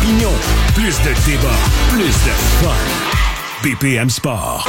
d'opinion, plus de débats, plus de fun. BPM Sport.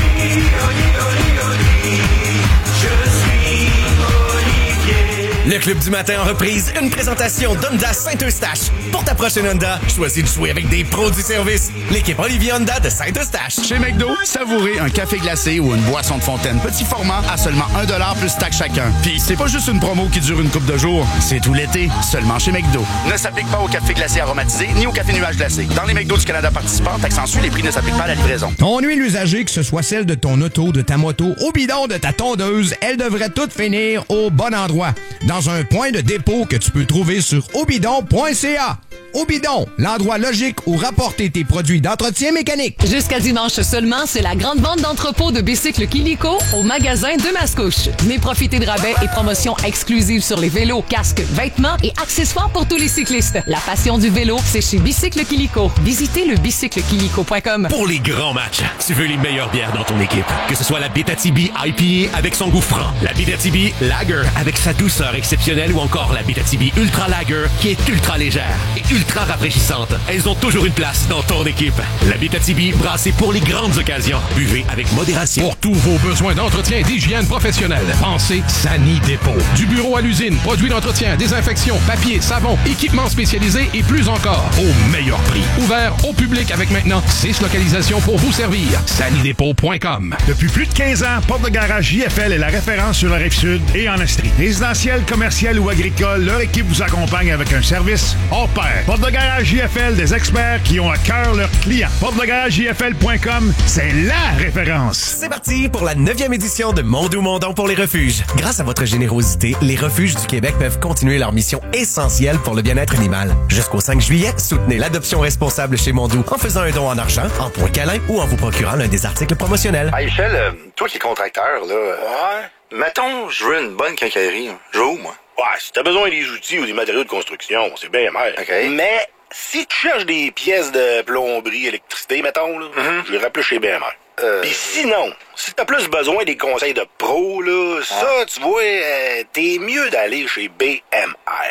Le Club du matin en reprise, une présentation d'Honda Saint-Eustache. Pour ta prochaine Honda, choisis de jouer avec des pros du service. L'équipe Olivier Honda de Saint-Eustache. Chez McDo, savourez un café glacé ou une boisson de fontaine petit format à seulement 1$ plus taxe chacun. Puis c'est pas juste une promo qui dure une couple de jours, c'est tout l'été, seulement chez McDo. Ne s'applique pas au café glacé aromatisé ni au café nuage glacé. Dans les McDo du Canada participants, t'accentues, les prix ne s'appliquent pas à la livraison. Ton huile usagée, que ce soit celle de ton auto, de ta moto, au bidon de ta tondeuse, elle devrait toutes finir au bon endroit. Dans un point de dépôt que tu peux trouver sur obidon.ca. Obidon, l'endroit logique où rapporter tes produits d'entretien mécanique. Jusqu'à dimanche seulement, c'est la grande vente d'entrepôt de bicycles Kilico au magasin de Mascouche. Venez profiter de rabais et promotions exclusives sur les vélos, casques, vêtements et accessoires pour tous les cyclistes. La passion du vélo, c'est chez Bicycle Kilico. Visitez le bicyclekilico.com. Pour les grands matchs, tu veux les meilleures bières dans ton équipe. Que ce soit la Bétatibi IPA avec son goût franc, la Bétatibi Lager avec sa douceur exceptionnelle ou encore la Bétatibi Ultra Lager qui est ultra légère et ultra rafraîchissante. Elles ont toujours une place dans ton équipe. La Bétatibi, brassée pour les grandes occasions. Buvez avec modération. Pour tous vos besoins d'entretien et d'hygiène professionnelle, pensez Sani Dépôt. Du bureau à l'usine, produits d'entretien, désinfection, papier, savon, équipements spécialisés et plus encore. Au meilleur prix. Ouvert au public avec maintenant 6 localisations pour vous servir. sanidépôt.com. Depuis plus de 15 ans, Porte de Garage JFL est la référence sur la Rive-Sud et en Estrie. Résidentiel, commercial ou agricole, leur équipe vous accompagne avec un service hors pair. Porte de Garage JFL, des experts qui ont à cœur leurs clients. PorteDeGarageJFL.com, c'est la référence. C'est parti pour la 9e édition de Mondou Mondon pour les refuges. Grâce à votre générosité, les refuges du Québec peuvent continuer leur mission essentielle pour le bien-être animal. Jusqu'au 5 juillet, soutenez l'adoption responsable chez Mondou en faisant un don en argent, en points câlins ou en vous procurant l'un des articles promotionnels. Hey Michel, toi qui es contracteur, là, ouais. Mettons, je veux une bonne quincaillerie. Je veux où, moi? Ouais, si t'as besoin des outils ou des matériaux de construction, c'est bien mer. OK. Mais si tu cherches des pièces de plomberie, électricité, mettons, là, je les rappelle chez BMR. Puis sinon, si t'as plus besoin des conseils de pro, là, ça, tu vois, t'es mieux d'aller chez BMR.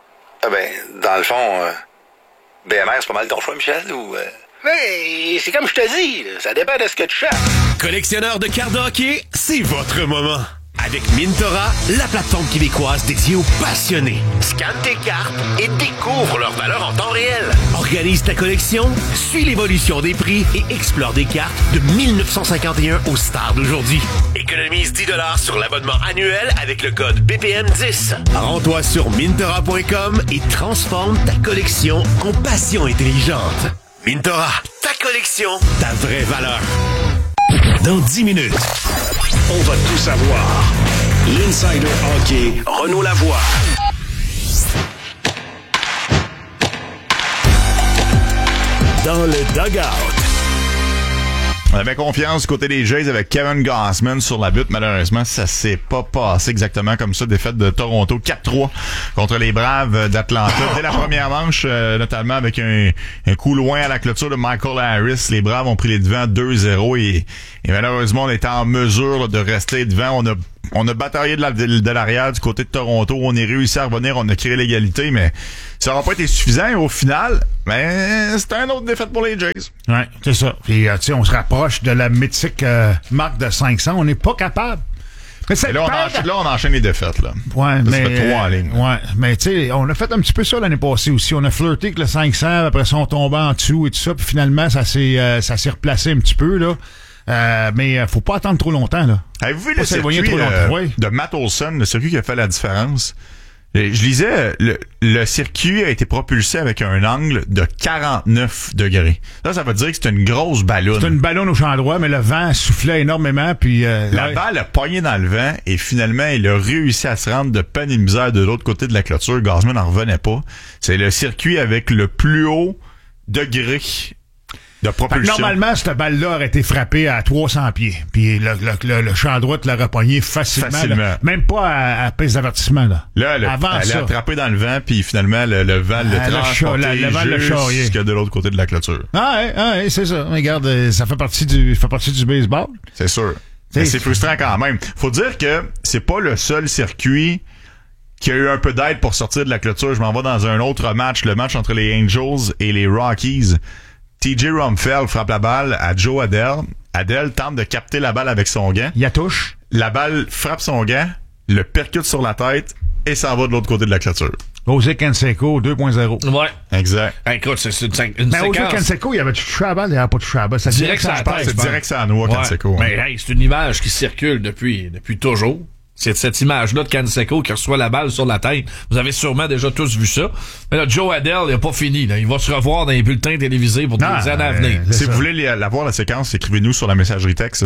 Ah ben, dans le fond, BMR, c'est pas mal ton choix, Michel, ou... Mais c'est comme je te dis, là, ça dépend de ce que tu cherches. Collectionneur de cartes de hockey, c'est votre moment. Avec Mintora, la plateforme québécoise dédiée aux passionnés. Scanne tes cartes et découvre leur valeur en temps réel. Organise ta collection, suis l'évolution des prix et explore des cartes de 1951 aux stars d'aujourd'hui. Économise 10$ sur l'abonnement annuel avec le code BPM10. Rends-toi sur Mintora.com et transforme ta collection en passion intelligente. Mintora, ta collection, ta vraie valeur. Dans 10 minutes, on va tout savoir. L'Insider Hockey, Renaud Lavoie. Dans le dugout. On avait confiance du côté des Jays avec Kevin Gausman sur la butte. Malheureusement, ça s'est pas passé exactement comme ça. Défaite de Toronto 4-3 contre les Braves d'Atlanta. Dès la première manche, notamment avec un coup loin à la clôture de Michael Harris, les Braves ont pris les devants 2-0 et malheureusement, on était en mesure de rester devant. On a bataillé de l'arrière du côté de Toronto. On est réussi à revenir. On a créé l'égalité, mais ça n'aura pas été suffisant. Et au final, c'était une autre défaite pour les Jays. Ouais, c'est ça. Puis, tu sais, on se rapproche de la mythique marque de 500. On n'est pas capable. Mais et là, on enchaîne les défaites, là. Ouais, ça mais. fait 3 en ligne. Ouais, mais tu sais, on a fait un petit peu ça l'année passée aussi. On a flirté avec le 500, après ça, on tombait en dessous et tout ça. Puis finalement, ça s'est replacé un petit peu, là. Mais faut pas attendre trop longtemps, là. Avez-vous vu le circuit de Matt Olson, le circuit qui a fait la différence? Je lisais, le circuit a été propulsé avec un angle de 49 degrés. Là, ça veut dire que c'est une grosse ballonne. C'est une ballonne au champ droit, mais le vent soufflait énormément, puis... la balle a pogné dans le vent, et finalement, il a réussi à se rendre de peine et de misère de l'autre côté de la clôture. Gausman n'en revenait pas. C'est le circuit avec le plus haut degré de propulsion. Normalement, cette balle-là aurait été frappée à 300 pieds. Puis le champ droit l'a repogné facilement. Là, même pas à piste d'avertissement. Là, elle a attrapé dans le vent, puis finalement, le vent l'a transporté jusqu'à de l'autre côté de la clôture. Ah ouais, c'est ça. Regarde, ça fait partie du baseball. C'est sûr. Mais c'est frustrant quand même. Faut dire que c'est pas le seul circuit qui a eu un peu d'aide pour sortir de la clôture. Je m'en vais dans un autre match, le match entre les Angels et les Rockies. TJ Rumfeld frappe la balle à Joe Adell. Adell tente de capter la balle avec son gant. Il la touche. La balle frappe son gant, le percute sur la tête et s'en va de l'autre côté de la clôture. José Canseco 2.0. Ouais. Exact. Écoute, c'est une Mais séquence. José Canseco, il avait touché la balle, il n'avait pas touché la balle. Ça Direct sur la Je pense que tête. c'est direct ça à Noah, Canseco. Mais hey, c'est une image qui circule depuis toujours. C'est cette image-là de Canseco qui reçoit la balle sur la tête. Vous avez sûrement déjà tous vu ça. Mais là, Joe Adell, il n'a pas fini. Là. Il va se revoir dans les bulletins télévisés pour des années à venir. Si vous voulez la voir, la séquence, écrivez-nous sur la messagerie texte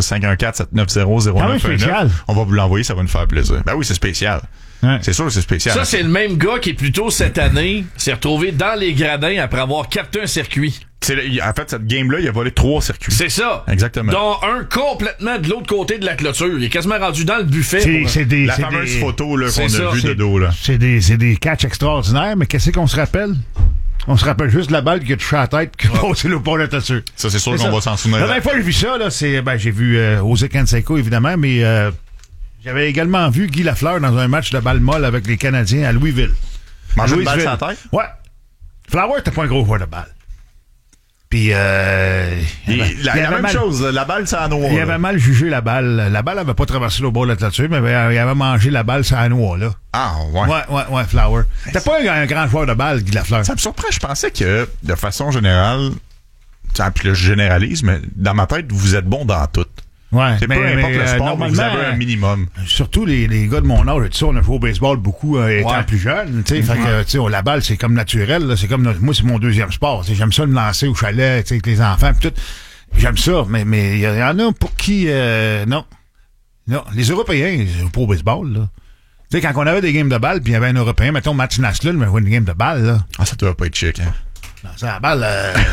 514-790-0919. On va vous l'envoyer, ça va nous faire plaisir. Ben oui, c'est spécial. Ouais. C'est sûr que c'est spécial. Ça, c'est le même gars qui, plus tôt cette année, s'est retrouvé dans les gradins après avoir capté un circuit. En fait, cette game-là, il a volé 3 circuits. C'est ça. Exactement. Dont un complètement de l'autre côté de la clôture. Il est quasiment rendu dans le buffet. La fameuse photo là, qu'on a vue de dos. Là. C'est des catchs extraordinaires, mais qu'est-ce qu'on se rappelle? On se rappelle juste de la balle qui a touché la tête et qui a passé le pont de la clôture. Ça, c'est sûr qu'on va s'en souvenir. La dernière fois que j'ai vu ça, là, j'ai vu José Canseco, évidemment, mais j'avais également vu Guy Lafleur dans un match de balle molle avec les Canadiens à Louisville. Manger une balle sur la tête? Ouais. Flower n'était pas un gros joueur de balle. Puis, la même chose, la balle, c'est à noix. Il avait mal jugé la balle. La balle avait pas traversé le bord de la clôture, mais il avait mangé la balle sur la noix, là. Ah, ouais. Ouais, Flower. T'es pas un grand joueur de balle, Guy Lafleur. Ça me surprend. Je pensais que, de façon générale, puis là, je généralise, mais dans ma tête, vous êtes bon dans tout. Ouais, c'est peu importe le sport, vous avez un minimum. Surtout les gars de mon âge, tu sais, on a joué au baseball beaucoup étant plus jeune, tu sais, fait que, tu sais, la balle, c'est comme naturel, là, c'est comme, moi, c'est mon deuxième sport, j'aime ça me lancer au chalet, tu sais, avec les enfants, pis tout, j'aime ça, mais il y en a pour qui, non, les Européens, ils jouent pas au baseball, là. Tu sais, quand on avait des games de balle, puis il y avait un Européen, mettons, Matt Naslund, mais une game de balle, là. Ah, ça doit pas être chic, hein. Non, c'est la balle.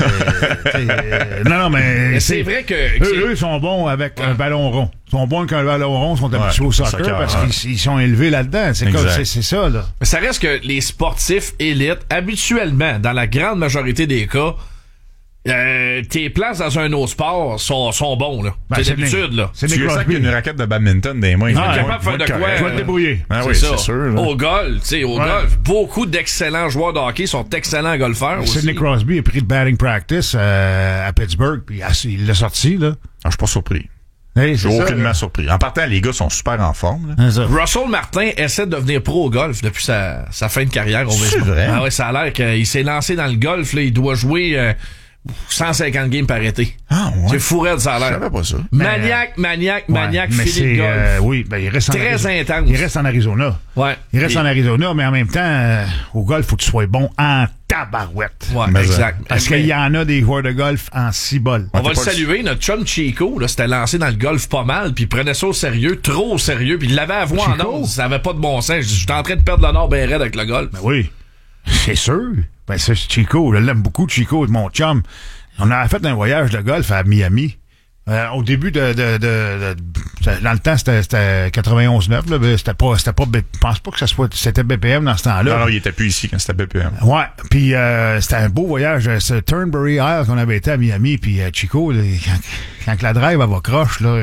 Non, mais c'est vrai que eux sont bons avec un ballon rond. Ils sont bons avec un ballon rond, ils sont habitués au soccer parce qu'ils sont élevés là-dedans. C'est comme c'est ça, là. Mais ça reste que les sportifs élites, habituellement, dans la grande majorité des cas, tes places dans un autre sport sont bons, là. Ben, c'est d'habitude, là. Tu sais qu'il y a une raquette de badminton dans les mains. Il est capable de faire de quoi? Je vais te débrouiller. Ah oui, c'est sûr. Là. Au golf, tu sais, golf, beaucoup d'excellents joueurs de hockey sont excellents golfeurs aussi. Sidney Crosby a pris le batting practice à Pittsburgh, puis il l'a sorti, là. Ah, je suis pas surpris. Hey, je suis aucunement surpris. En partant, les gars sont super en forme. Là. Russell Martin essaie de devenir pro au golf depuis sa fin de carrière au baseball. C'est vrai? Ah ouais, ça a l'air qu'il s'est lancé dans le golf, là, il doit jouer 150 games par été. Ah ouais. C'est fou raide, ça a l'air. Je savais pas ça. Maniaque, fini le golf. Oui, ben il reste très intense. Il reste en Arizona. Ouais. Il reste en Arizona, mais en même temps, au golf, faut que tu sois bon en tabarouette. Ouais, exact. Parce qu'il y en a des joueurs de golf en cibole. On va le saluer, notre chum Chico, là, s'était lancé dans le golf pas mal, puis il prenait ça au sérieux, trop au sérieux, puis il l'avait à voix en ondes, ça avait pas de bon sens. J'étais en train de perdre le nord ben raide avec le golf. Ben oui, c'est sûr. Ben ça, c'est Chico, je l'aime beaucoup, Chico, mon chum. On a fait un voyage de golf à Miami. Au début dans le temps, c'était 91-9, là, c'était pas, je pense pas que c'était BPM dans ce temps-là. Non, il était plus ici quand c'était BPM. Ouais, puis c'était un beau voyage, c'est Turnberry Isle qu'on avait été à Miami, puis Chico, là, quand la drive, elle va croche, là,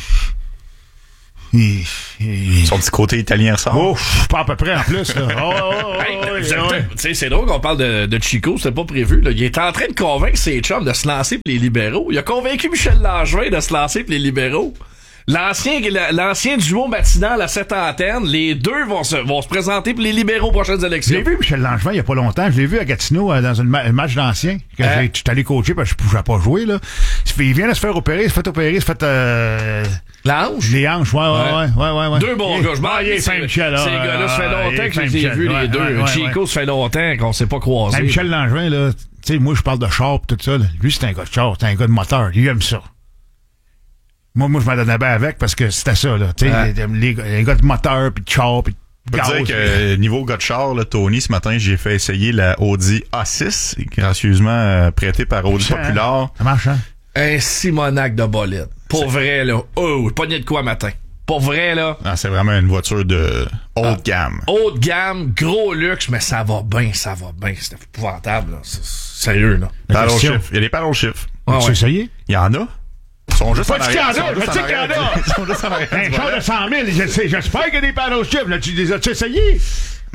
son petit côté italien sort. Oh, pas à peu près en plus, là. Tu sais, c'est drôle qu'on parle de Chico, c'était pas prévu, là. Il est en train de convaincre ses chums de se lancer pour les libéraux. Il a convaincu Michel Langevin de se lancer pour les libéraux. L'ancien duo matinal à cette antenne, les deux vont se présenter pour les libéraux aux prochaines élections. Je l'ai vu, Michel Langevin, il y a pas longtemps. Je l'ai vu à Gatineau dans un match d'anciens. Je suis allé coacher parce que je pouvais pas jouer, là. Il vient de se faire opérer, il se fait opérer, il se fait la hanche? Les hanches, ouais. Deux bons gars. Je m'en vais, ces gars-là, ça fait longtemps que je les ai vus, les deux. Chico, ça fait longtemps qu'on s'est pas croisés. Michel Langevin, là, tu sais, moi, je parle de char pis tout ça, là. Lui, c'est un gars de char, c'est un gars de moteur. Il aime ça. Moi, je m'en donnais bien avec parce que c'était ça, là. Tu sais, les gars de moteur pis de char pis je peux dire que niveau gars de char, là, Tony, ce matin, j'ai fait essayer la Audi A6, gracieusement prêtée par Audi Populaire. Ça marche, hein? Un Simonac de bolide. Pour vrai, là. Oh, pogné de quoi matin? Pour vrai, là. Ah, c'est vraiment une voiture de haute gamme. Haute gamme, gros luxe, mais ça va bien. C'est épouvantable, là. C'est sérieux, là. Paddle shift. Il y a des paddle shift. Tu as essayé? Il y en a. Ils sont juste en arrière. Un char de 100 000, j'espère qu'il y a des paddle shifts. Là, tu les as-tu essayé?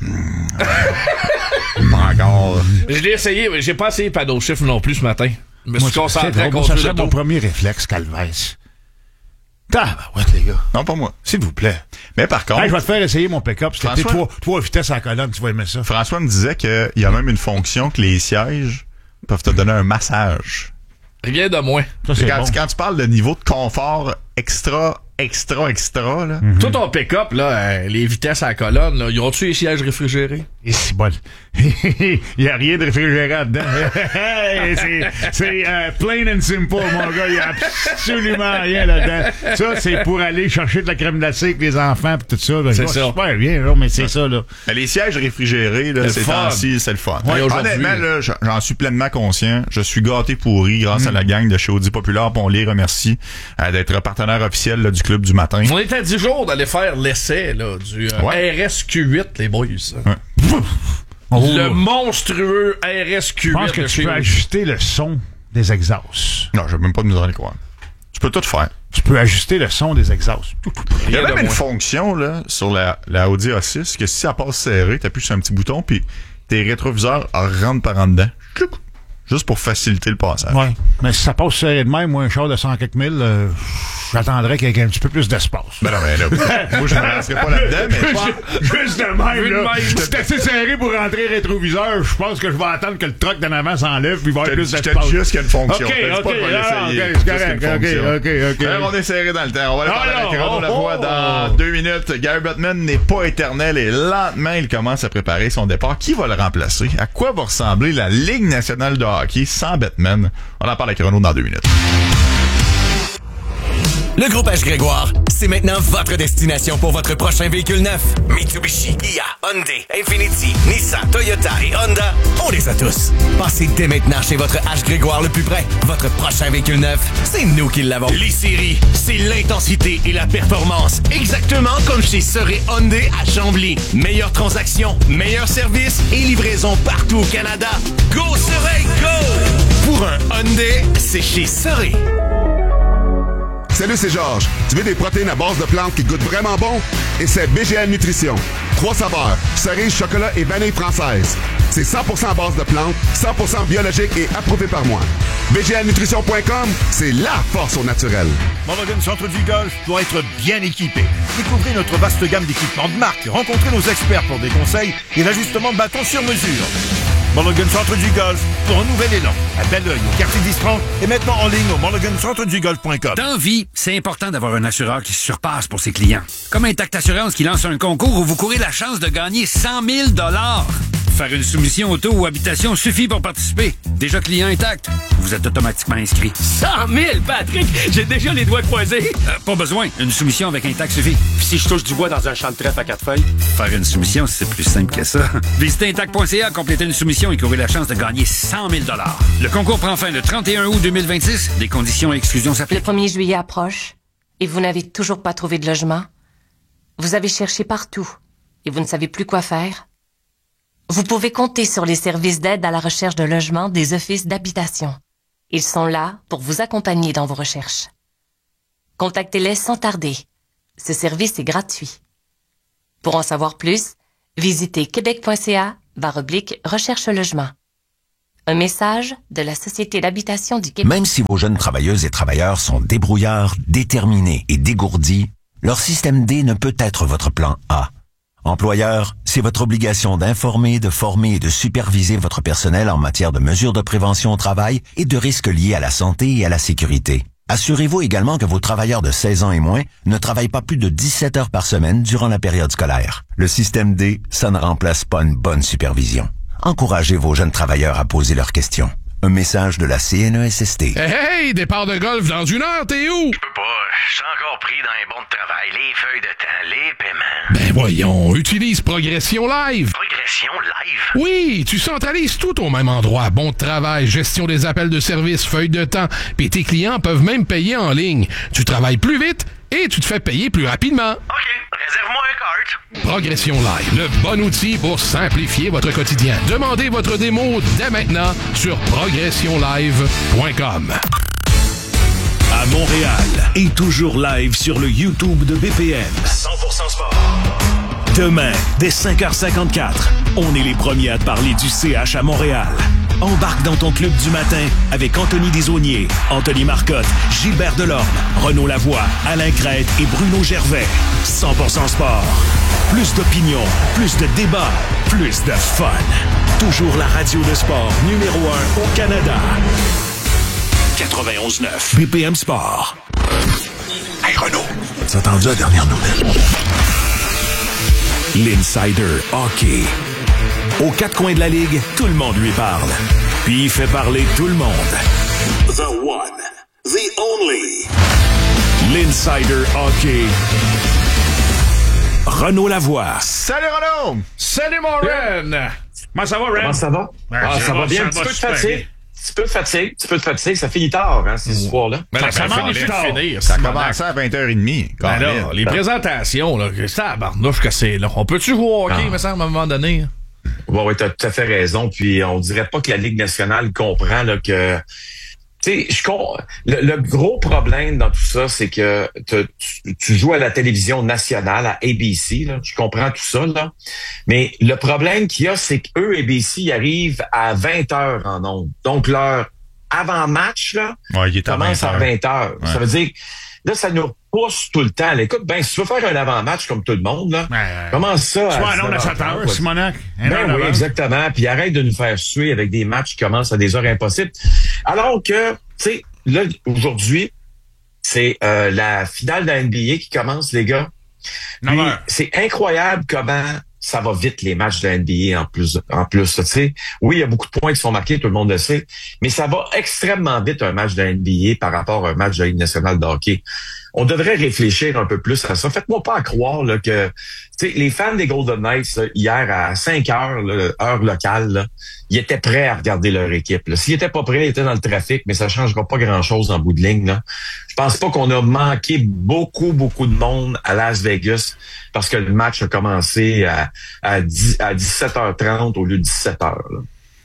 Pas encore. Je l'ai essayé, mais j'ai pas essayé paddle shift non plus ce matin. Je me suis concentré à ça conduire serait l'auto. mon premier réflexe, Calvès. Tabarouette, les gars. Non, pas moi. S'il vous plaît. Mais par contre... Hey, je vais te faire essayer mon pick-up. C'était François- trois vitesses à la colonne. Tu vas aimer ça. François me disait qu'il y a même une fonction que les sièges peuvent te donner un massage. Rien de moins. Ça, c'est Quand, bon. quand tu parles de niveau de confort extra, là. Tout ton pick-up, là, les vitesses à la colonne, là, ils ont-tu les sièges réfrigérés? Et c'est bon. Il n'y a rien de réfrigéré là-dedans. Hey, c'est plain and simple, mon gars. Il n'y a absolument rien là-dedans. Ça, c'est pour aller chercher de la crème glacée avec les enfants et tout ça. Là. C'est ça. Super bien, là, mais c'est ça, là. Mais les sièges réfrigérés, là, C'est ces le fun. temps-ci, c'est le fun. Ouais, aujourd'hui. Honnêtement, là, j'en suis pleinement conscient. Je suis gâté pourri grâce à la gang de chez Audi Populaire, puis on les remercie d'être partenaire officiel là, du club du matin. On était à 10 jours d'aller faire l'essai là, du RSQ8, les boys. Ouais. Le monstrueux RSQ8. Je pense que de tu chez peux Audi. ajuster le son des exhausts. Non, je vais même pas nous donner quoi. Tu peux tout faire. Tu peux ajuster le son des exhausts. Il y a Rien même de une moins. fonction là sur la Audi A6 que si ça passe serré, t'appuies sur un petit bouton puis tes rétroviseurs rentrent par en dedans. Tchouc! Juste pour faciliter le passage. Ouais. Mais si ça passe serré de même, moi, un char de 100 quelques mille, j'attendrais qu'il y ait un petit peu plus d'espace. Ben non, mais là, moi, je me lancerai pas là-dedans, mais Juste de même, là. C'est assez serré pour rentrer rétroviseur. Je pense que je vais attendre que le truck d'en avant s'enlève puis il va y avoir plus je te d'espace. dis juste qu'il y a une fonction. OK, Je te dis OK, pas qu'on va l'essayer. c'est Juste correct. qu'il y a une fonction. OK. Alors, on est serré dans le temps. On va aller parler Alors, avec Renaud oh, Lavoie oh. dans 2 minutes. Gary Bettman n'est pas éternel et lentement, il commence à préparer son départ. Qui va le remplacer? À quoi va ressembler la Ligue nationale de hockey sans Bettman? On en parle avec Renaud dans 2 minutes. Le Groupe H. Grégoire, c'est maintenant votre destination pour votre prochain véhicule neuf. Mitsubishi, Kia, Hyundai, Infiniti, Nissan, Toyota et Honda, on les a tous. Passez dès maintenant chez votre H. Grégoire le plus près. Votre prochain véhicule neuf, c'est nous qui l'avons. Les séries, c'est l'intensité et la performance. Exactement comme chez Serré Hyundai à Chambly. Meilleure transaction, meilleur service et livraison partout au Canada. Go Serré, go! Pour un Hyundai, c'est chez Serré. Salut, c'est Georges. Tu veux des protéines à base de plantes qui goûtent vraiment bon? Et c'est BGL Nutrition. 3 saveurs, cerise, chocolat et vanille française. C'est 100% à base de plantes, 100% biologique et approuvé par moi. BGLnutrition.com, c'est la force au naturel. Mulligan Centre du Golf doit être bien équipé. Découvrez notre vaste gamme d'équipements de marque. Rencontrez nos experts pour des conseils et l'ajustement de bâtons sur mesure. Mulligan Centre du Golf pour un nouvel élan. À Belleuil, au quartier 1030 et maintenant en ligne au mulligancentredugolf.com. Dans vie, c'est important d'avoir un assureur qui se surpasse pour ses clients. Comme Intact Assurance qui lance un concours où vous courez la chance de gagner 100 000 $. Faire une soumission auto ou habitation suffit pour participer. Déjà client Intact, vous êtes automatiquement inscrit. 100 000, Patrick! J'ai déjà les doigts croisés. Pas besoin, une soumission avec Intact suffit. Puis si je touche du bois dans un champ de trèfle à 4 feuilles? Faire une soumission, c'est plus simple que ça. Visitez Intact.ca, complétez une soumission et courez la chance de gagner 100 000 $. Le concours prend fin le 31 août 2026. Des conditions et exclusions Le s'appliquent. 1er juillet approche et vous n'avez toujours pas trouvé de logement. Vous avez cherché partout et vous ne savez plus quoi faire. Vous pouvez compter sur les services d'aide à la recherche de logement des offices d'habitation. Ils sont là pour vous accompagner dans vos recherches. Contactez-les sans tarder. Ce service est gratuit. Pour en savoir plus, visitez québec.ca/recherche logement. Un message de la Société d'habitation du Québec. Même si vos jeunes travailleuses et travailleurs sont débrouillards, déterminés et dégourdis, leur système D ne peut être votre plan A. Employeur, c'est votre obligation d'informer, de former et de superviser votre personnel en matière de mesures de prévention au travail et de risques liés à la santé et à la sécurité. Assurez-vous également que vos travailleurs de 16 ans et moins ne travaillent pas plus de 17 heures par semaine durant la période scolaire. Le système D, ça ne remplace pas une bonne supervision. Encouragez vos jeunes travailleurs à poser leurs questions. Un message de la CNESST. Hey, départ de golf dans 1 heure, t'es où? Je peux pas, je suis encore pris dans les bons de travail, les feuilles de temps, les paiements. Ben voyons, utilise Progression Live. Progression Live? Oui, tu centralises tout au même endroit. Bon de travail, gestion des appels de service, feuilles de temps, puis tes clients peuvent même payer en ligne. Tu travailles plus vite et tu te fais payer plus rapidement. OK, réserve-moi un cart. Progression Live, le bon outil pour simplifier votre quotidien. Demandez votre démo dès maintenant sur progressionlive.com. À Montréal et toujours live sur le YouTube de BPM. 100% sport. Demain, dès 5h54, on est les premiers à te parler du CH à Montréal. Embarque dans ton club du matin avec Anthony Desaulniers, Anthony Marcotte, Gilbert Delorme, Renaud Lavoie, Alain Crête et Bruno Gervais. 100% sport. Plus d'opinion, plus de débats, plus de fun. Toujours la radio de sport numéro 1 au Canada. 91.9 BPM Sport. Hey Renaud, t'as entendu la dernière nouvelle? L'Insider Hockey. Aux quatre coins de la Ligue, tout le monde lui parle. Puis il fait parler tout le monde. The one, the only. L'Insider Hockey. Renaud Lavoie. Salut Renaud! Salut mon Ren! Comment ça va, Ren? Comment ça va? Ça va bien. Un petit peu de fatigue. Ça finit tard, hein, ces histoires-là. Ça commence tard. Ça a commencé à 20h30. Ben là, les présentations, là, c'est à barnouche que c'est là. On peut-tu jouer au hockey, me semble, à un moment donné? Oui, t'as tout à fait raison. Puis on dirait pas que la Ligue nationale comprend là, que... Tu sais, le gros problème dans tout ça, c'est que tu joues à la télévision nationale, à ABC, là, je comprends tout ça, là. Mais le problème qu'il y a, c'est qu'eux, ABC, ils arrivent à 20h en ondes. Donc, leur avant-match, là, commence à 20h. Ouais. Ça veut dire, là, ça nous repousse tout le temps. Là, écoute, si tu veux faire un avant-match comme tout le monde, là, commence ça à 7h, Simonac. Ben oui, exactement. Puis arrête de nous faire suer avec des matchs qui commencent à des heures impossibles. Alors que, tu sais, là, aujourd'hui, c'est la finale de la NBA qui commence, les gars. Puis, c'est incroyable comment ça va vite, les matchs de la NBA en plus, tu sais. Oui, il y a beaucoup de points qui sont marqués, tout le monde le sait, mais ça va extrêmement vite, un match de la NBA par rapport à un match de la Ligue nationale de hockey. On devrait réfléchir un peu plus à ça. Faites-moi pas croire là, que les fans des Golden Knights, là, hier à 5h, là, heure locale, là, ils étaient prêts à regarder leur équipe. Là. S'ils étaient pas prêts, ils étaient dans le trafic, mais ça changera pas grand-chose en bout de ligne. Là. Je pense pas qu'on a manqué beaucoup de monde à Las Vegas parce que le match a commencé à 17h30 au lieu de 17h. Là.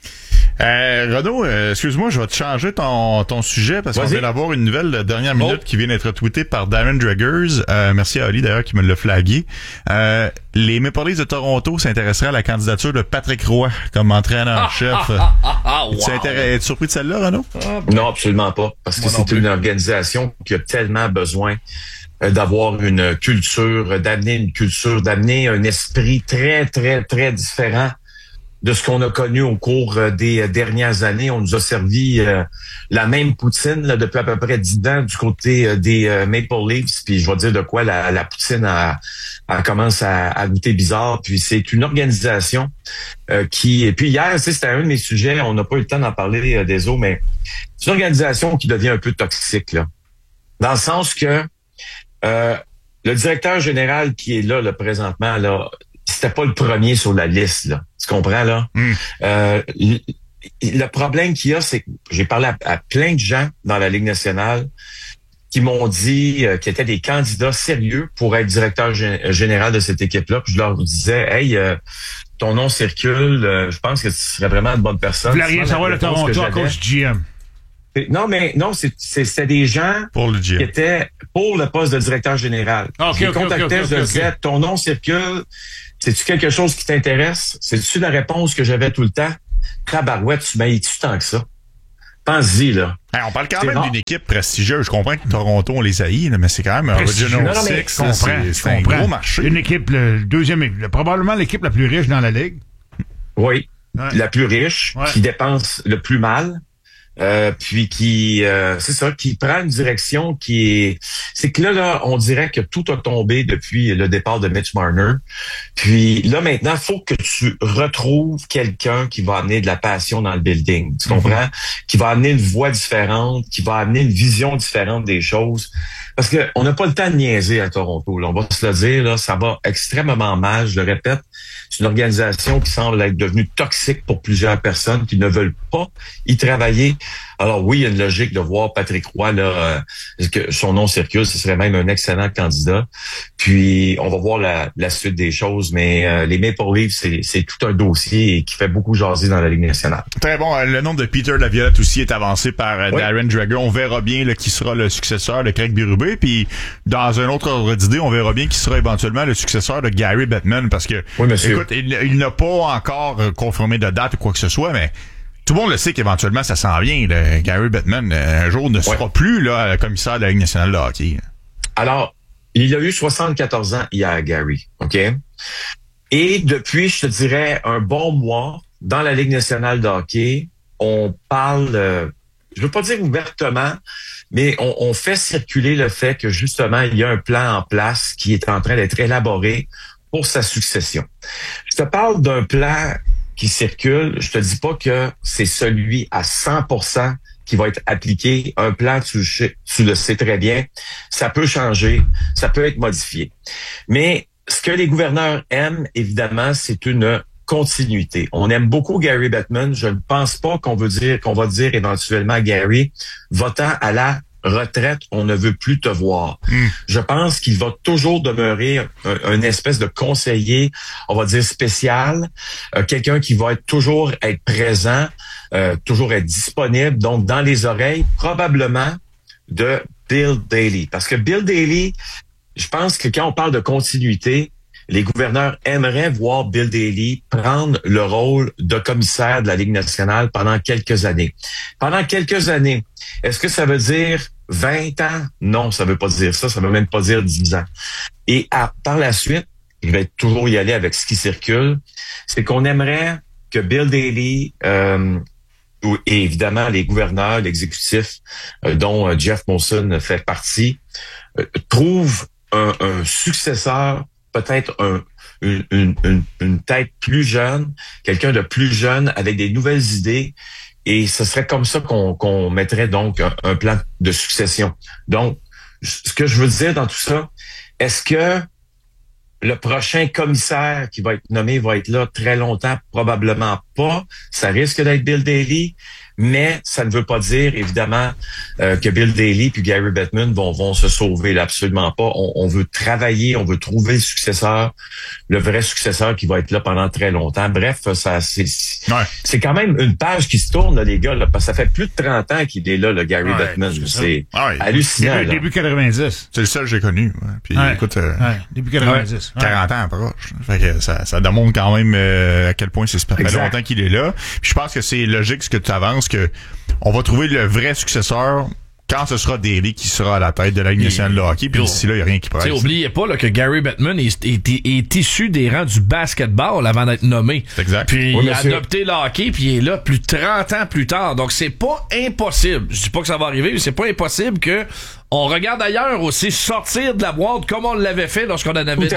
Renaud, excuse-moi, je vais te changer ton sujet parce qu'on vient d'avoir une nouvelle de dernière minute qui vient d'être tweetée par Darren Draggers. Merci à Ali d'ailleurs qui me l'a flagué. Les Maple Leafs de Toronto s'intéresseraient à la candidature de Patrick Roy comme entraîneur-chef. Wow. Tu es surpris de celle-là, Renaud? Non, absolument pas. Parce que c'est une organisation qui a tellement besoin d'avoir une culture, d'amener un esprit très, très, très différent de ce qu'on a connu au cours des dernières années. On nous a servi la même poutine là, depuis à peu près 10 ans du côté des Maple Leafs. Puis je vais dire de quoi la poutine commence à goûter bizarre. Puis c'est une organisation qui... Et puis hier, c'était un de mes sujets, on n'a pas eu le temps d'en parler des autres, mais c'est une organisation qui devient un peu toxique, là. Dans le sens que le directeur général qui est là présentement, là, c'était pas le premier sur la liste, là. Tu comprends, là? Le problème qu'il y a, c'est que j'ai parlé à plein de gens dans la Ligue nationale qui m'ont dit qu'ils étaient des candidats sérieux pour être directeur général de cette équipe-là. Puis je leur disais, hey, ton nom circule, je pense que tu serais vraiment une bonne personne. Vous voulez rien savoir de Toronto à cause du GM? Non, c'était des gens qui étaient pour le poste de directeur général. Je les contactais, je leur disais, ton nom circule, c'est-tu quelque chose qui t'intéresse? C'est-tu la réponse que j'avais tout le temps? Tabarouette, tu m'haïs-tu tant que ça? Pense-y, là. Hey, on parle quand même d'une équipe prestigieuse. Je comprends que Toronto, on les haït, là, mais c'est quand même un Original Six. C'est un gros marché. Une équipe, probablement l'équipe la plus riche dans la Ligue. Oui, la plus riche, qui dépense le plus mal. Puis qui prend une direction qui est... C'est que là, on dirait que tout a tombé depuis le départ de Mitch Marner. Puis là, maintenant, il faut que tu retrouves quelqu'un qui va amener de la passion dans le building. Tu comprends? Qui va amener une voix différente, qui va amener une vision différente des choses. Parce que on n'a pas le temps de niaiser à Toronto. Là. On va se le dire, là, ça va extrêmement mal, je le répète. C'est une organisation qui semble être devenue toxique pour plusieurs personnes qui ne veulent pas y travailler. Alors oui, il y a une logique de voir Patrick Roy, là, que son nom circule, ce serait même un excellent candidat. Puis, on va voir la suite des choses, mais les Maple Leafs, c'est tout un dossier qui fait beaucoup jaser dans la Ligue nationale. Très bon. Le nom de Peter Laviolette aussi est avancé par Darren Dreger. On verra bien là, qui sera le successeur de Craig Berube. Puis, dans un autre ordre d'idée, on verra bien qui sera éventuellement le successeur de Gary Bettman, parce que, écoute, il n'a pas encore confirmé de date ou quoi que ce soit, mais tout le monde le sait qu'éventuellement, ça s'en vient. Là. Gary Bettman, un jour, ne sera plus là, commissaire de la Ligue nationale de hockey. Alors, il a eu 74 ans hier, Gary. OK? Et depuis, je te dirais, un bon mois, dans la Ligue nationale de hockey, on parle, je veux pas dire ouvertement, mais on fait circuler le fait que, justement, il y a un plan en place qui est en train d'être élaboré pour sa succession. Je te parle d'un plan qui circule, je te dis pas que c'est celui à 100% qui va être appliqué. Un plan, tu le sais très bien, ça peut changer, ça peut être modifié. Mais ce que les gouverneurs aiment, évidemment, c'est une continuité. On aime beaucoup Gary Bettman. Je ne pense pas qu'on va dire éventuellement à Gary, va-t'en à la retraite, on ne veut plus te voir. Je pense qu'il va toujours demeurer un espèce de conseiller, on va dire spécial, quelqu'un qui va toujours être présent, toujours être disponible, donc dans les oreilles, probablement de Bill Daly. Parce que Bill Daly, je pense que quand on parle de continuité, les gouverneurs aimeraient voir Bill Daly prendre le rôle de commissaire de la Ligue nationale pendant quelques années. Pendant quelques années, est-ce que ça veut dire 20 ans? Non, ça veut pas dire ça. Ça veut même pas dire 10 ans. Et par la suite, je vais toujours y aller avec ce qui circule, c'est qu'on aimerait que Bill Daly, et évidemment les gouverneurs, l'exécutif, dont Jeff Molson fait partie, trouvent un successeur, peut-être une tête plus jeune, quelqu'un de plus jeune avec des nouvelles idées. Et ce serait comme ça qu'on mettrait donc un plan de succession. Donc, ce que je veux dire dans tout ça, est-ce que le prochain commissaire qui va être nommé va être là très longtemps? Probablement pas. Ça risque d'être Bill Daly. Mais ça ne veut pas dire, évidemment, que Bill Daly puis Gary Bettman vont se sauver. Là, absolument pas. On veut travailler, on veut trouver le successeur, le vrai successeur qui va être là pendant très longtemps. Bref, ça c'est quand même une page qui se tourne, là, les gars, là, parce que ça fait plus de 30 ans qu'il est là, le Gary Bettman. C'est hallucinant. Début 90. C'est le seul que j'ai connu. Ouais. Puis écoute, début 90. 40 ans proche. Fait que ça démontre quand même à quel point ça fait longtemps qu'il est là. Puis je pense que c'est logique ce que tu avances, que on va trouver le vrai successeur quand ce sera Daly qui sera à la tête de la Ligue nationale de hockey, puis d'ici là, il n'y a rien qui presse. Oubliez pas là, que Gary Bettman est issu des rangs du basketball avant d'être nommé. C'est exact. Puis il a adopté le hockey, puis il est là plus de 30 ans plus tard. Donc c'est pas impossible. Je dis pas que ça va arriver, mais c'est pas impossible que on regarde ailleurs aussi sortir de la boîte comme on l'avait fait lorsqu'on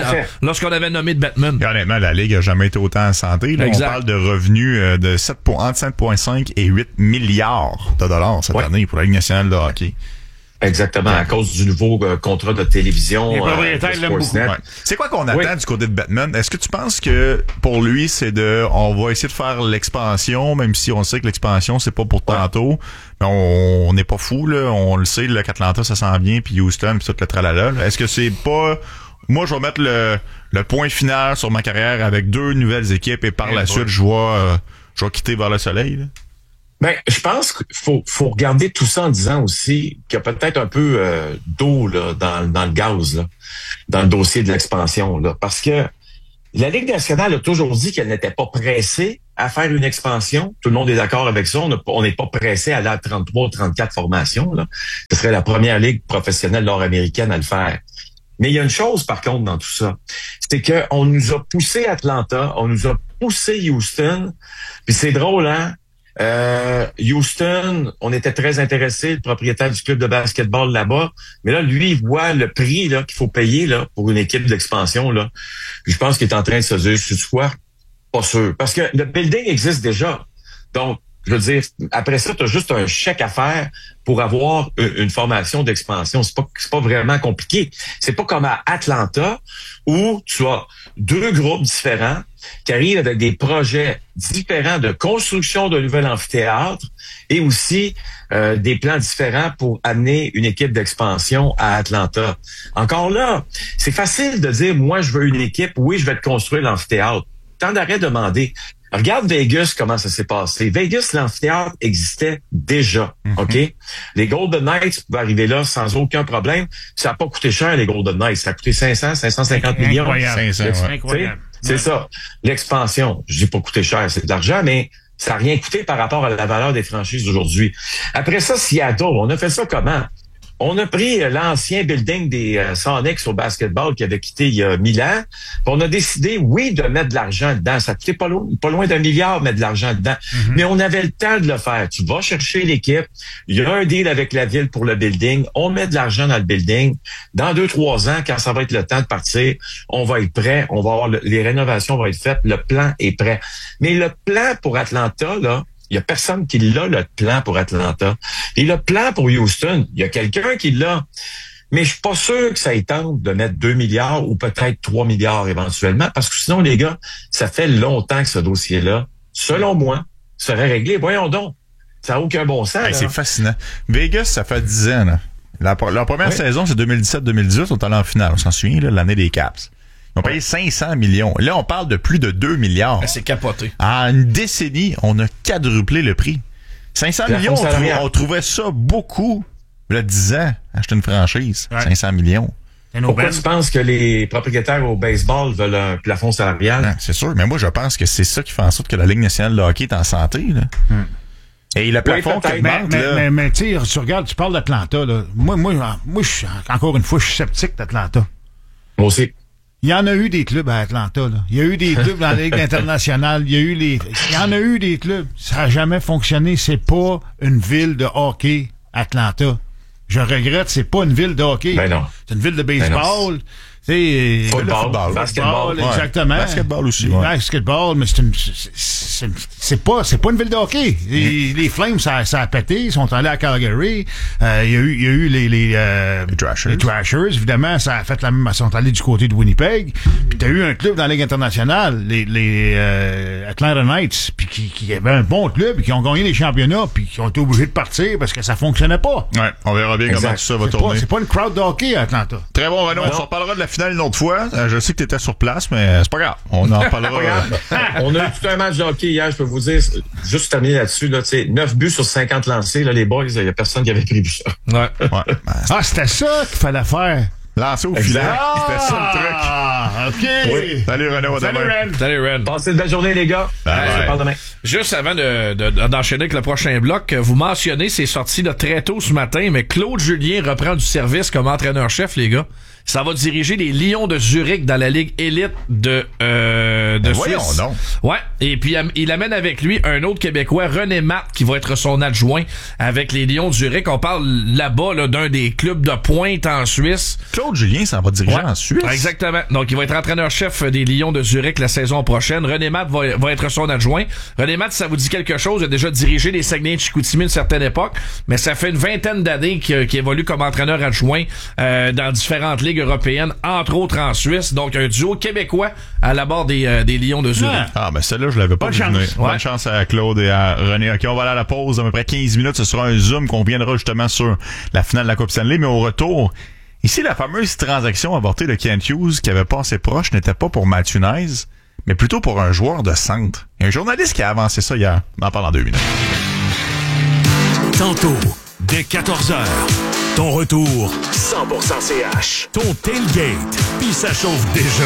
avait nommé de Bettman. Et honnêtement, la Ligue a jamais été autant en santé. Là, on parle de revenus de entre 7,5 et 8 milliards de dollars cette année pour la Ligue nationale de hockey. Exactement, à cause du nouveau contrat de télévision. Les propriétaires l'aiment beaucoup. Ouais. C'est quoi qu'on attend du côté de Bettman? Est-ce que tu penses que pour lui, c'est on va essayer de faire l'expansion, même si on sait que l'expansion, c'est pas pour tantôt. Mais on n'est pas fou, là. On le sait, là, qu'Atlanta, ça s'en vient, puis Houston, puis tout le tralala. Est-ce que c'est pas... Moi, je vais mettre le point final sur ma carrière avec 2 nouvelles équipes et par la suite, je vais quitter vers le soleil, là. Ben, je pense qu'il faut regarder tout ça en disant aussi qu'il y a peut-être un peu d'eau là dans le gaz, là, dans le dossier de l'expansion, là, parce que la Ligue nationale a toujours dit qu'elle n'était pas pressée à faire une expansion. Tout le monde est d'accord avec ça. On n'est pas pressé à aller à 33 ou 34 formations, là. Ce serait la première ligue professionnelle nord-américaine à le faire. Mais il y a une chose, par contre, dans tout ça, c'est que on nous a poussé Atlanta, on nous a poussé Houston, puis c'est drôle, hein? Houston, on était très intéressés, le propriétaire du club de basketball là-bas, mais là, lui, il voit le prix là qu'il faut payer là pour une équipe d'expansion là. Puis je pense qu'il est en train de se dire, c'est quoi? Pas sûr, parce que le building existe déjà. Donc, Je veux dire, après ça, tu as juste un chèque à faire pour avoir une formation d'expansion. C'est pas vraiment compliqué. C'est pas comme à Atlanta où tu as 2 groupes différents qui arrivent avec des projets différents de construction de nouvel amphithéâtre et aussi des plans différents pour amener une équipe d'expansion à Atlanta. Encore là, c'est facile de dire, moi, je veux une équipe, oui, je vais te construire l'amphithéâtre. Tant d'arrêt demander. Regarde Vegas, comment ça s'est passé. Vegas, l'amphithéâtre existait déjà, OK? Les Golden Knights pouvaient arriver là sans aucun problème. Ça n'a pas coûté cher, les Golden Knights. Ça a coûté 550 millions. Incroyable. 500, ouais. Incroyable. C'est ça. L'expansion, je dis pas coûté cher, c'est de l'argent, mais ça n'a rien coûté par rapport à la valeur des franchises d'aujourd'hui. Après ça, Seattle, on a fait ça comment? On a pris l'ancien building des Sonics au basketball qui avait quitté il y a 1000 ans. On a décidé, oui, de mettre de l'argent dedans. Ça coûtait pas loin d'1 milliard de mettre de l'argent dedans. Mais on avait le temps de le faire. Tu vas chercher l'équipe. Il y a un deal avec la ville pour le building. On met de l'argent dans le building. Dans 2-3 ans, quand ça va être le temps de partir, on va être prêt. On va avoir les rénovations vont être faites. Le plan est prêt. Mais le plan pour Atlanta, là, il y a personne qui l'a, le plan pour Atlanta. Et le plan pour Houston, il y a quelqu'un qui l'a. Mais je suis pas sûr que ça y tente de mettre 2 milliards ou peut-être 3 milliards éventuellement, parce que sinon, les gars, ça fait longtemps que ce dossier-là, selon moi, serait réglé. Voyons donc. Ça n'a aucun bon sens. Hey, c'est fascinant. Vegas, ça fait 10 ans. Là. Leur première saison, c'est 2017-2018. On est allé en finale. On s'en souvient, là, l'année des Caps. Ils ont payé 500 millions. Là, on parle de plus de 2 milliards. C'est capoté. En une décennie, on a quadruplé le prix. 500 millions, on trouvait ça beaucoup. Là, 10 ans, acheter une franchise. 500 millions. Pourquoi tu penses que les propriétaires au baseball veulent un plafond salarial? Non, c'est sûr, mais moi, je pense que c'est ça qui fait en sorte que la Ligue nationale de hockey est en santé. Là. Et le plafond qui augmente, mais tu sais, tu regardes, tu parles d'Atlanta. Là. Moi, encore une fois, je suis sceptique d'Atlanta. Moi aussi. Il y en a eu des clubs à Atlanta, là. Il y a eu des clubs dans la Ligue internationale. Il y en a eu des clubs. Ça n'a jamais fonctionné. C'est pas une ville de hockey, Atlanta. Je regrette, c'est pas une ville de hockey. Ben non. C'est une ville de baseball. C'est football, basketball, exactement. Basketball aussi. Basketball, mais c'est pas une ville de hockey. Les Flames, ça a pété. Ils sont allés à Calgary. Il y a eu les Thrashers. Les Thrashers, évidemment, ça a fait la même. Ils sont allés du côté de Winnipeg. Puis t'as eu un club dans la Ligue internationale, les Atlanta Knights, puis qui avait un bon club, et qui ont gagné les championnats, puis qui ont été obligés de partir parce que ça fonctionnait pas. Ouais, on verra bien comment tout ça va tourner. C'est pas une crowd de hockey à Atlanta. Très bon, Renaud. On s'en reparlera de la finale une autre fois. Je sais que tu étais sur place, mais c'est pas grave. On en reparlera. On a eu tout un match de hockey hier, je peux vous dire, juste terminer là-dessus, là, 9 buts sur 50 lancés, là, les boys, il y a personne qui avait prévu ça. C'était ça qu'il fallait faire. Lancer au filet. C'était ça le truc. OK. Oui. Salut Renaud. Salut Ren. Passez une belle journée, les gars. On se parle demain. Juste avant d'enchaîner avec le prochain bloc, vous mentionnez, c'est sorti de très tôt ce matin, mais Claude Julien reprend du service comme entraîneur-chef, les gars. Ça va diriger les Lions de Zurich dans la Ligue élite de Suisse. Voyons donc. Ouais. Et puis, il amène avec lui un autre Québécois, René Matt, qui va être son adjoint avec les Lions de Zurich. On parle là-bas là, d'un des clubs de pointe en Suisse. Claude Julien, ça va diriger en Suisse. Exactement. Donc, il va être entraîneur-chef des Lions de Zurich la saison prochaine. René Matt va être son adjoint. René Matt, ça vous dit quelque chose, il a déjà dirigé les Saguenay de Chicoutimi à une certaine époque, mais ça fait une vingtaine d'années qu'il évolue comme entraîneur adjoint dans différentes ligues européennes, entre autres en Suisse. Donc, un duo québécois à la barre des Lions de Zurich. Ah, ben celle-là, je l'avais pas vu venir. Bonne chance à Claude et à René. OK, on va aller à la pause à peu près 15 minutes. Ce sera un zoom qu'on viendra justement sur la finale de la Coupe Stanley, mais au retour, ici, la fameuse transaction avortée de Kent Hughes qui avait passé proche n'était pas pour Matthew Knies, mais plutôt pour un joueur de centre. Il y a un journaliste qui a avancé ça hier. On en parle en 2 minutes. Tantôt, dès 14h, ton retour 100% CH. Ton tailgate, puis ça chauffe déjà.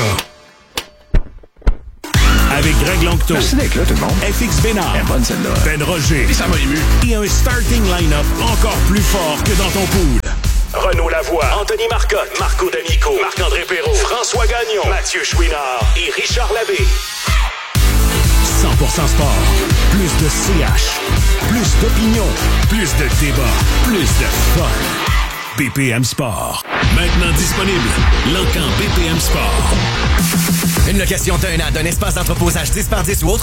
Avec Greg Lanctot. Merci d'être là, tout le monde. FX Bénard. Bonne celle-là. Ben Roger. Et ça m'a ému. Et un starting line-up encore plus fort que dans ton pool. Renaud Lavoie, Anthony Marcotte, Marco D'Amico, Marc-André Perrault, François Gagnon, Mathieu Chouinard et Richard Labbé. 100% sport. Plus de CH. Plus d'opinion. Plus de débat. Plus de fun. BPM Sport. Maintenant disponible. L'encan BPM Sport. Une location d'un an d'un espace d'entreposage 10 par 10 ou autre